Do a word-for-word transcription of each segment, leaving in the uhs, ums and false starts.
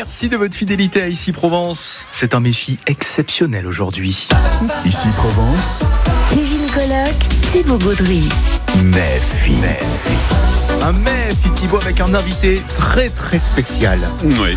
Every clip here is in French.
Merci de votre fidélité à Ici Provence. C'est un méfi exceptionnel aujourd'hui. Ici Provence. Kevin Colloque, Thibaut Gaudry. Méfi. Un méfi Thibaut avec un invité très très spécial. Oui.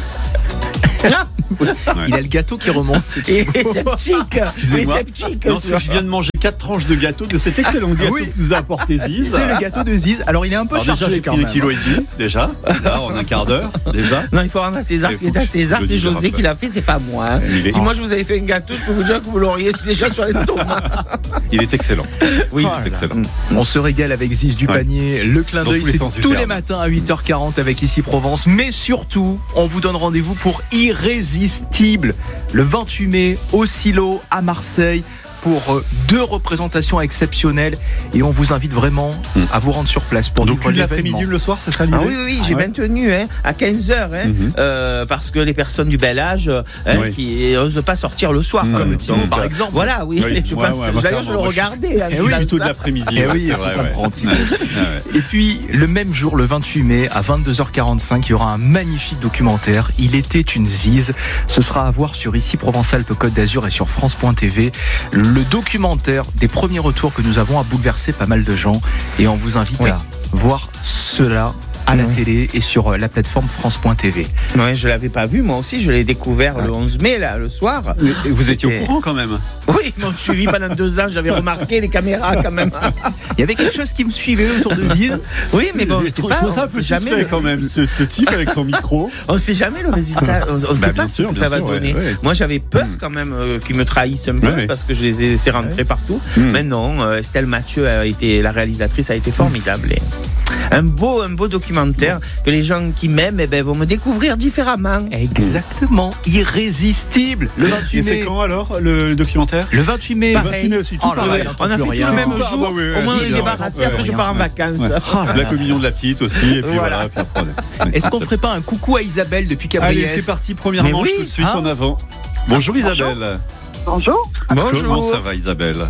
Il a le gâteau qui remonte. Et sceptique. Excusez-moi. Sceptique. Non, parce que je viens de manger quatre tranches de gâteau de cet excellent gâteau oui. que nous a apporté Ziz. C'est le gâteau de Ziz. Alors il est un peu Alors chargé déjà, j'ai quand pris même. le kilo et demi, déjà, là, en un quart d'heure, déjà. Non, il faut rendre à César Il ce faut qui est à que je César. le C'est dise un José peu. qui l'a fait, c'est pas moi. hein. Il est- Si moi je vous avais fait un gâteau, je peux vous dire que vous l'auriez déjà sur l'estomac. Il est excellent. Oui, Il est excellent. On se régale avec Ziz du Ouais. panier. Le clin Dans d'œil, tous les c'est sens du tous les terme. matins à huit heures quarante avec Ici Provence. Mais surtout, on vous donne rendez-vous pour Irrésistible le vingt-huit mai au Silo à Marseille pour euh, deux représentations exceptionnelles. Et on vous invite vraiment Mm. à vous rendre sur place pour Donc, vivre une l'événement. l'après-midi, le soir, c'est ça l'idée? Ah oui, oui, j'ai Ah ouais. bien tenu hein, à quinze heures, hein, Mhm. euh, parce que les personnes du bel âge hein, Oui. qui n'osent pas sortir le soir, Mhm. comme Thibaut, Donc, par euh, exemple. Voilà, oui, Oui, je ouais, pense. ouais, moi, D'ailleurs, je le clairement, moi, je- regardais. hein, Eh je oui, lance plutôt de ça. l'après-midi. Eh ouais, oui, c'est il faut vrai, comprendre, ouais. Thibaut. Ouais, ouais. Et puis, le même jour, le vingt-huit mai, à vingt-deux heures quarante-cinq, il y aura un magnifique documentaire. Il était une Ziz. Ce sera à voir sur Ici Provence-Alpes-Côte d'Azur et sur France point T V. Le documentaire des premiers retours que nous avons a bouleversé pas mal de gens. Et on vous invite Oui. à voir cela à la Oui. télé et sur la plateforme France point T V. Ouais, je l'avais pas vu, moi aussi, je l'ai découvert le onze mai, là, le soir. Mais vous étiez au C'était- courant quand même? Oui, ils m'ont suivi pendant deux ans, j'avais remarqué les caméras quand même. Il y avait quelque chose qui me suivait autour de Ziz. Oui, mais bon, je c'est trouve pas, je trouve ça un on peu sait suspect jamais. quand même, ce, ce type avec son micro. On sait jamais le résultat, on, on Bah, sait bien pas sûr, ce que bien ça va sûr, ouais, donner. ouais. Moi j'avais peur Mm. quand même euh, qu'ils me trahissent un peu Ouais, ouais. parce que je les ai laissés rentrer partout. Mm. Mais non, euh, Estelle Mathieu a été, la réalisatrice a été formidable. Et un beau, un beau documentaire que les gens qui m'aiment eh ben, vont me découvrir différemment. Exactement. Irrésistible. Le vingt-huit Et c'est mai. quand alors le documentaire? Le vingt-huit mai. Pareil. vingt-huit mai aussi, tout Oh là là, pareil. il entend On a plus fait rien. tout le même Ah, bah jour. oui, oui, Au moins on oui, est oui, débarrassé, ouais, après ouais, je pars en ouais. vacances. Ouais. Ah, La communion de la petite aussi, et puis Voilà. voilà, puis après, on est- Est-ce qu'on ferait pas un coucou à Isabelle depuis Allez, Cabriès? c'est parti, première Mais manche oui, tout de suite hein. en avant. Bonjour Isabelle. Bonjour, Comment ça va Isabelle?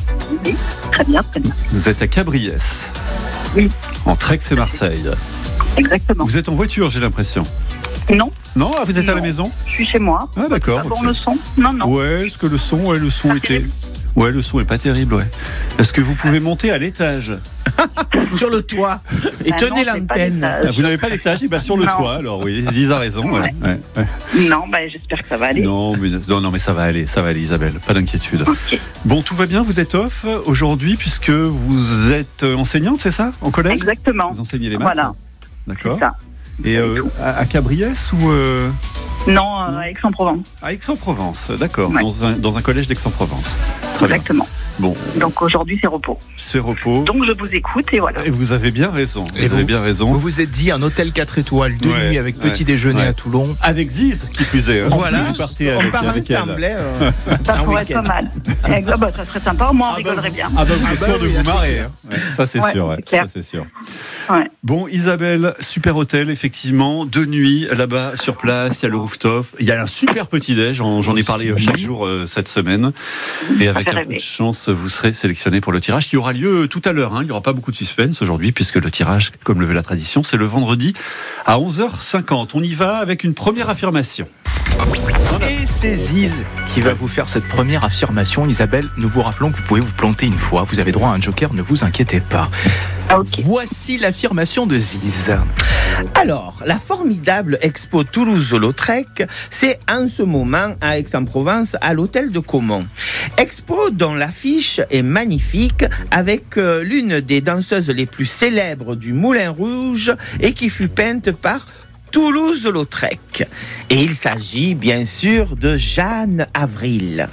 très bien, très bien. Vous êtes à Cabriès. Oui. Entre Aix et Marseille. Exactement. Vous êtes en voiture, j'ai l'impression. Non, Non, ah, vous êtes à la Non. maison? je suis chez moi. Ah d'accord. Ah bon, ok. le son? Non, non. Ouais, est-ce que le son, ouais, le son Pas était. terrible. Ouais, le son est pas terrible, ouais. Est-ce que vous pouvez monter à l'étage? Sur le toit et Ah tenez non, j'ai pas l'antenne. d'étage. Ah, vous n'avez pas d'étage? Et bien sur le Non. toit, alors oui, Ziz a raison. Ouais. Ouais. Ouais, ouais. Non, bah, j'espère que ça va aller. Non, mais, non, non, mais ça va aller, ça va aller Isabelle, pas d'inquiétude. Ok, Bon, tout va bien, vous êtes off aujourd'hui puisque vous êtes enseignante, c'est ça? En collège? exactement. Vous enseignez les maths? Voilà, D'accord. c'est ça. Et euh, à, à Cabriès ou euh, Non, euh, à Aix-en-Provence. à Aix-en-Provence? D'accord, Ouais. dans, un, dans un collège d'Aix-en-Provence. Très bien. Exactement. Bon, Donc aujourd'hui, c'est repos. c'est repos. Donc je vous écoute et voilà. Et vous avez bien raison. Et vous avez vous bien raison. Vous vous êtes dit un hôtel quatre étoiles de Ouais, nuit avec petit ouais, déjeuner ouais. à Toulon. Avec Ziz, qui plus est. hein. Voilà, Vous partez on avec, part avec elle. ensemble. hein, euh, Ça un pourrait être week-end. pas mal. Eh, bah, ça serait sympa, moi on Ah bah, rigolerait bien. Ah bah vous Ah êtes bah sûr de oui, là, vous c'est marrer. clair. hein. Ouais, ça c'est Ouais, sûr. ouais. c'est clair. Ça c'est sûr. Ouais. Bon, Isabelle, super hôtel, effectivement, de nuit, là-bas, sur place, il y a le rooftop, il y a un super petit-déj, j'en j'en ai parlé euh, chaque jour euh, cette semaine, et avec fait un peu rêver. de chance, vous serez sélectionné pour le tirage, qui aura lieu tout à l'heure, hein. Il n'y aura pas beaucoup de suspense aujourd'hui, puisque le tirage, comme le veut la tradition, c'est le vendredi à onze heures cinquante. On y va avec une première affirmation. Et c'est Ziz qui va vous faire cette première affirmation. Isabelle, nous vous rappelons que vous pouvez vous planter une fois. Vous avez droit à un joker, ne vous inquiétez pas. Ah, ok. Voici l'affirmation de Ziz. Alors, la formidable expo Toulouse-Lautrec, c'est en ce moment à Aix-en-Provence, à l'hôtel de Caumont. Expo dont l'affiche est magnifique, avec euh, l'une des danseuses les plus célèbres du Moulin Rouge et qui fut peinte par Toulouse-Lautrec. Et il s'agit bien sûr de Jeanne Avril.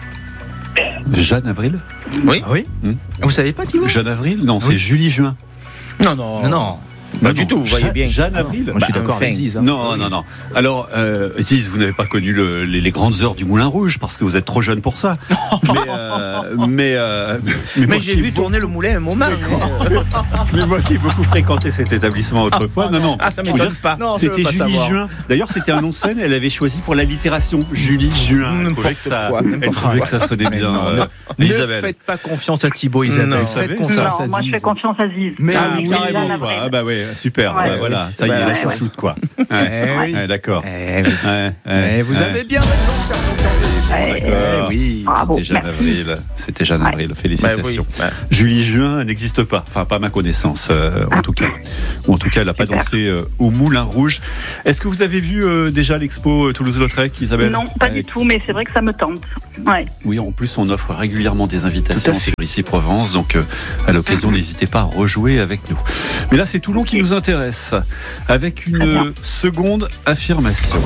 Jeanne Avril? Oui. Ah oui Hmm. Vous savez pas, Thibaut? Jeanne Avril? Non, c'est Oui. Julie Juin. Non, non, Non, non. Pas Non, du non. tout, vous voyez Jeanne- bien. Jeanne Avril? Moi, je suis Bah, d'accord enfin. avec Ziz. hein. Non, non, non. Alors, euh, Ziz, vous n'avez pas connu le- les, les grandes heures du Moulin Rouge parce que vous êtes trop jeune pour ça. mais, euh, mais, euh, mais, moi Mais j'ai qui- vu tourner le moulin un moment. mais moi qui ai beaucoup fréquenté cet établissement autrefois, non, non. Ah, ça je m'étonne veux dire, pas. Non, je veux C'était pas Julie savoir. Juin. D'ailleurs, c'était un nom de scène. Elle avait choisi pour l'allitération Julie Juin. Elle trouvait que ça, quoi, elle n'importe trouvait quoi. que ça sonnait bien. non, euh, Ne Isabelle. faites pas confiance à Thibaut, Isabelle. Non. Faites Vous savez, confiance Non, à moi je Ziz. fais confiance à Ziz. Mais Ah, oui, carrément, Jeanne quoi. Avril. Ah bah ouais. super. Ouais. Ouais, voilà, ça y est, Ouais, la ouais. chouchoute, quoi. Eh Ouais, oui. ouais, d'accord. Eh oui. Ouais, ouais, Eh, vous ouais. avez bien raison de faire confiance. Ouais. Eh oui. Bravo. C'était Jeanne Merci. Avril. C'était Jeanne Ouais. Avril. Félicitations. Bah oui, bah. Julie Juin n'existe pas. Enfin, pas à ma connaissance, euh, en tout cas. Ou en tout cas, elle n'a pas Super. dansé euh, au Moulin Rouge. Est-ce que vous avez vu euh, déjà l'expo euh, Toulouse-Lautrec, Isabelle? Non, pas du Avec- tout, mais c'est vrai que ça me tente. Ouais. Oui, en plus, on offre régulièrement des Tout à invitations fait. sur Ici Provence. Donc, euh, à l'occasion, n'hésitez pas à rejouer avec nous. Mais là, c'est Toulon qui nous intéresse. Avec une Très bien. euh, seconde affirmation.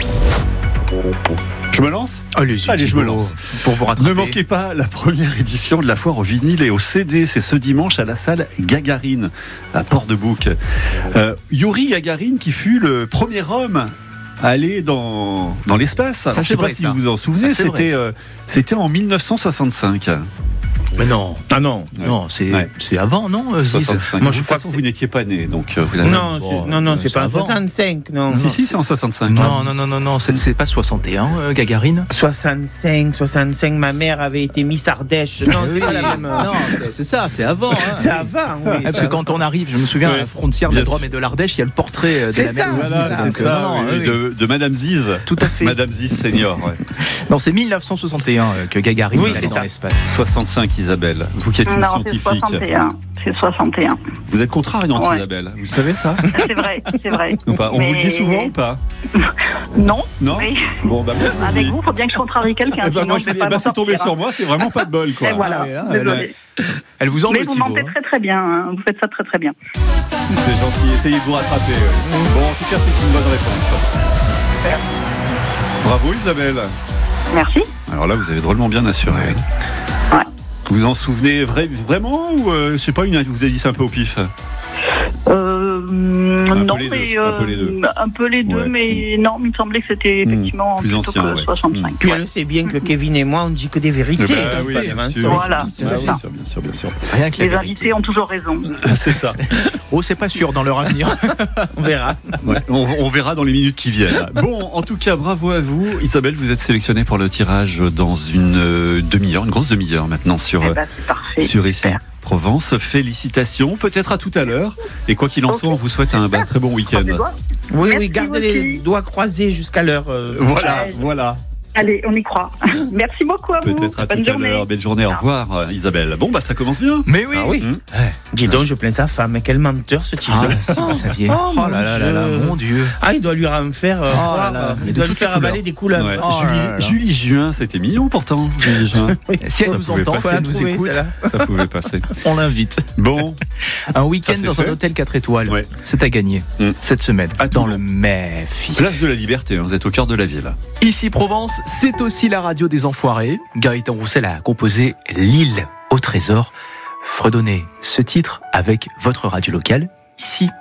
Je me lance? Allez-y, Allez, je me Thibaut, lance. Pour vous rattraper. Ne manquez pas la première édition de la foire au vinyle et au C D. C'est ce dimanche à la salle Gagarine, à Port-de-Bouc. Euh, Yuri Gagarin, qui fut le premier homme à aller dans, dans l'espace. Alors, Ça, je c'est ne sais pas vrai, si ça. vous vous en souvenez, Ça, c'est c'était, vrai. euh, c'était en mille neuf cent soixante-cinq. Mais non. Ah non. Non, c'est Ouais. c'est avant, non, euh, Ziz soixante-cinq. Moi, de je toute crois façon, que vous n'étiez pas né, donc euh, vous n'avez- Non, bon, c'est- non, non, euh, c'est c'est pas en avant. soixante-cinq, non. Si, non. si, c'est en soixante-cinq. Non, non, non, non, non, c'est c'est pas soixante et un, euh, Gagarine. soixante-cinq, soixante-cinq, ma mère avait été Miss Ardèche. Non, c'est pas la même. Non, c'est- c'est ça, c'est avant. hein. C'est avant, oui. Ah, parce que quand on arrive, je me souviens, à Ouais. la frontière de la Bien Drôme sûr. et de l'Ardèche, il y a le portrait euh, de C'est la ça, mère Louise. Voilà, ça, Donc, c'est euh, ça, non, non, oui, oui, oui. de, de Madame Ziz. Tout à fait. Madame Ziz senior. Ouais. Non, c'est mille neuf cent soixante et un euh, que Gagarine Oui, est allé c'est dans ça. l'espace. soixante-cinq, Isabelle. Vous qui êtes une Non, c'est scientifique. soixante et un. C'est soixante et un. Vous êtes contrariante, Ouais. Isabelle. Vous savez ça? C'est vrai, c'est vrai. Ou pas? On Mais- vous le dit souvent ou pas? Non. Non? Mais Bon, bah, moi, je avec dis. vous, il faut bien que je contrarie quelqu'un. Eh ben, sinon moi, je je vais dis, pas eh ben, m'en c'est tombé sortir, sur hein. moi, c'est vraiment pas de bol, quoi. Et voilà, Ah, mais là, désolée. Elle vous en Mais veut, vous Thibaut, mentez hein. très très bien, hein. Vous faites ça très très bien. C'est gentil, essayez de vous rattraper. ouais. Bon, en tout cas, c'est une bonne réponse. Bravo, Isabelle. Merci. Alors là, vous avez drôlement bien assuré. Ouais. Vous en souvenez vra- vraiment ou euh, je sais pas, une, vous avez dit ça un peu au pif? Euh, non, peu les mais deux, un peu les deux. euh, un peu les deux, Ouais. mais non, il me semblait que c'était Mmh. effectivement Plus plutôt ancien, que ouais. soixante-cinq. Puis Ouais. elle sait bien que Kevin et moi, on dit que des vérités. Eh ben, Enfin, oui, les bien mensonges. sûr. Voilà, Tout à c'est fait. ça. Bien sûr, bien sûr, bien sûr. Rien que Les la invités vérité. ont toujours raison. C'est ça. Oh, c'est pas sûr dans leur avenir. On verra. Ouais, on, on verra dans les minutes qui viennent. Bon, en tout cas, bravo à vous. Isabelle, vous êtes sélectionnée pour le tirage dans une euh, demi-heure, une grosse demi-heure maintenant sur, Eh euh, ben, c'est parfait. sur Ici Super. Provence. Félicitations, peut-être à tout à l'heure. Et quoi qu'il en soit, Ok. on vous souhaite un bah, très bon week-end. Croisez les doigts. Oui, Merci, oui, gardez les aussi. doigts croisés jusqu'à l'heure. euh, Voilà, Ouais. voilà. Allez, on y croit. Merci beaucoup à vous. Peut-être à Bonne tout à journée. l'heure. Belle journée, au revoir euh, Isabelle. Bon, bah ça commence bien. Mais oui. Ah oui. Hum. Dis donc, je plains sa femme. Mais quel menteur ce type. Ah, si vous saviez. Oh, Oh là là là là, mon mon Dieu. Ah, il doit lui en faire. euh, Oh croire, là là, euh, mais il de doit lui toutes les faire avaler couleurs. des couleurs. Ouais. Oh Julie, là là. Julie Juin, c'était mignon pourtant. Julie Juin. Si elle Ça nous pouvait entend, passer, si elle la nous trouver, écoute, celle-là. Ça pouvait passer. on l'invite. Bon, Un week-end Ça, c'est dans fait. un hôtel quatre étoiles. Ouais. C'est à gagner Mm. cette semaine À dans Toulon. le Mephi. place de la Liberté, hein, vous êtes au cœur de la ville. Ici Provence, c'est aussi la radio des enfoirés. Gaëtan Roussel a composé L'île au trésor. Fredonnez ce titre avec votre radio locale, ici.